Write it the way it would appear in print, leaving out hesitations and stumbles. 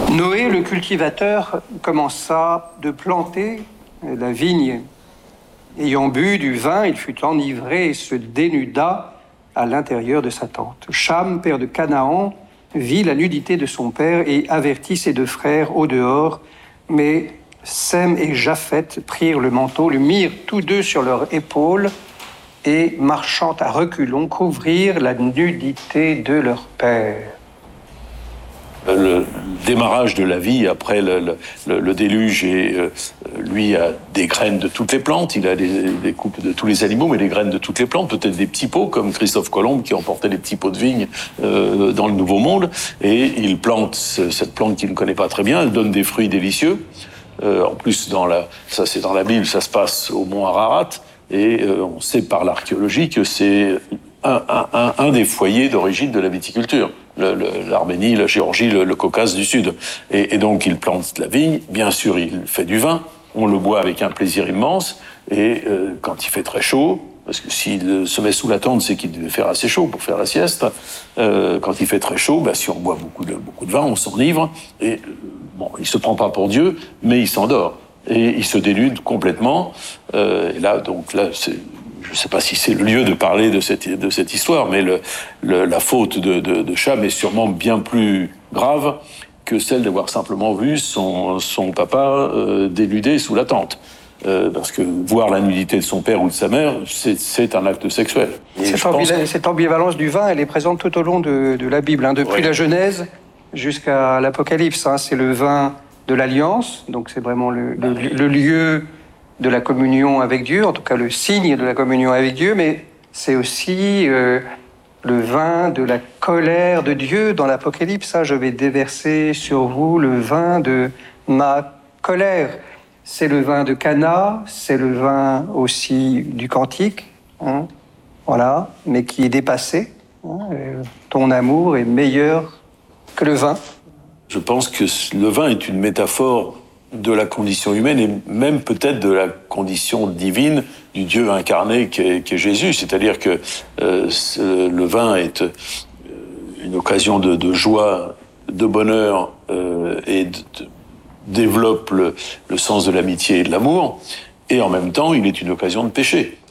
Noé, le cultivateur, commença de planter la vigne. Ayant bu du vin, il fut enivré et se dénuda à l'intérieur de sa tente. Cham, père de Canaan, vit la nudité de son père et avertit ses deux frères au dehors. Mais Sem et Japheth prirent le manteau, le mirent tous deux sur leurs épaules et, marchant à reculons, couvrirent la nudité de leur père. Le démarrage de la vie après le déluge, lui a des graines de toutes les plantes, il a des coupes de tous les animaux, mais des graines de toutes les plantes, peut-être des petits pots, comme Christophe Colomb qui emportait des petits pots de vigne dans le Nouveau Monde, et il plante cette plante qu'il ne connaît pas très bien, elle donne des fruits délicieux. En plus, ça c'est dans la Bible, ça se passe au mont Ararat, et on sait par l'archéologie que c'est un des foyers d'origine de la viticulture. L'Arménie, la Géorgie, le Caucase du Sud. Et donc, il plante la vigne. Bien sûr, il fait du vin. On le boit avec un plaisir immense. Et quand il fait très chaud, parce que s'il se met sous la tente, c'est qu'il devait faire assez chaud pour faire la sieste. Quand il fait très chaud, si on boit beaucoup de vin, on s'enivre. Et il se prend pas pour Dieu, mais il s'endort. Et il se dénude complètement. Et là, je ne sais pas si c'est le lieu de parler de cette histoire, mais la faute de Cham est sûrement bien plus grave que celle d'avoir simplement vu son papa dénudé sous la tente. Parce que voir la nudité de son père ou de sa mère, c'est un acte sexuel. Cette ambivalence du vin, elle est présente tout au long de la Bible, depuis la Genèse jusqu'à l'Apocalypse. C'est le vin de l'Alliance, donc c'est vraiment le lieu de la communion avec Dieu, en tout cas le signe de la communion avec Dieu, mais c'est aussi le vin de la colère de Dieu dans l'Apocalypse. Je vais déverser sur vous le vin de ma colère. C'est le vin de Cana, c'est le vin aussi du Cantique, voilà, mais qui est dépassé. Ton amour est meilleur que le vin. Je pense que le vin est une métaphore de la condition humaine et même peut-être de la condition divine du Dieu incarné qu'est Jésus. C'est-à-dire que le vin est une occasion de joie, de bonheur et développe le sens de l'amitié et de l'amour. Et en même temps, il est une occasion de péché.